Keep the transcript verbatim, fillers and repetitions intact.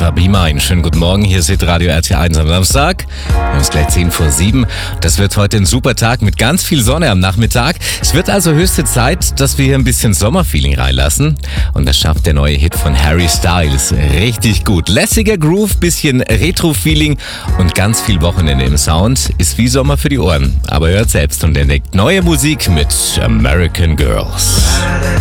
war Be Mine. Schönen guten Morgen, hier ist Radio R T eins am Samstag. Wir haben es gleich zehn vor sieben. Das wird heute ein super Tag mit ganz viel Sonne am Nachmittag. Es wird also höchste Zeit, dass wir hier ein bisschen Sommerfeeling reinlassen. Und das schafft der neue Hit von Harry Styles richtig gut. Lässiger Groove, bisschen Retro-Feeling und ganz viel Wochenende im Sound. Ist wie Sommer für die Ohren. Aber hört selbst und entdeckt neue Musik mit American Girls.